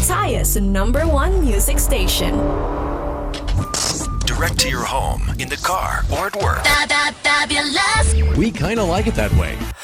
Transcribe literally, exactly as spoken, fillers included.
Taya's number one music station. Direct to your home, in the car, or at work. Fabulous. We kind of like it that way.